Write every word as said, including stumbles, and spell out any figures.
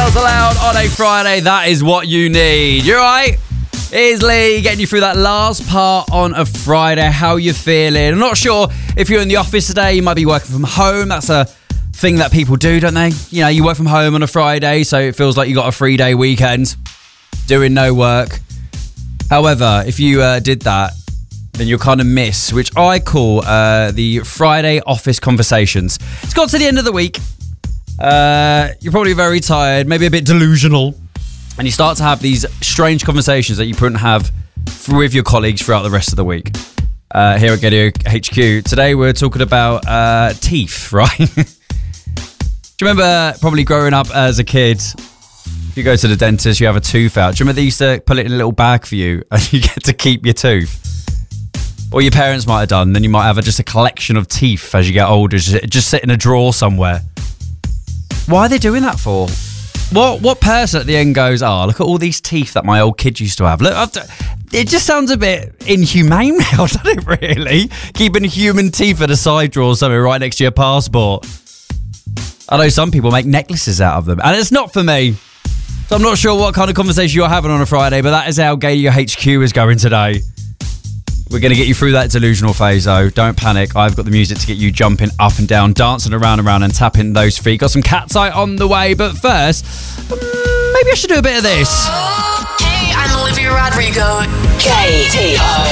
Girls Aloud on a Friday. That is what you need. You're right. Here's Lee getting you through that last part on a Friday. How you feeling? I'm not sure if you're in the office today. You might be working from home. That's a thing that people do, don't they? You know, you work from home on a Friday, so it feels like you got a three-day weekend doing no work. However, if you uh, did that, then you'll kind of miss, which I call uh, the Friday office conversations. It's got to the end of the week. Uh, you're probably very tired, maybe a bit delusional, and you start to have these strange conversations that you couldn't have with your colleagues throughout the rest of the week. Uh, here at Gedi H Q, today we're talking about uh, teeth, right? Do you remember probably growing up as a kid, if you go to the dentist, you have a tooth out. Do you remember they used to put it in a little bag for you and you get to keep your tooth? Or your parents might have done, then you might have a, just a collection of teeth as you get older, just, just sit in a drawer somewhere. Why are they doing that for? What what person at the end goes, oh, look at all these teeth that my old kid used to have. Look, I've, it just sounds a bit inhumane now, doesn't it, really? Keeping human teeth in a side drawer or something right next to your passport. I know some people make necklaces out of them, and it's not for me. So I'm not sure what kind of conversation you're having on a Friday, but that is how Gedi H Q is going today. We're going to get you through that delusional phase, though. Don't panic. I've got the music to get you jumping up and down, dancing around and around and tapping those feet. Got some Cat's Eye on the way, but first, um, maybe I should do a bit of this. Hey, I'm Olivia Rodrigo. K T O.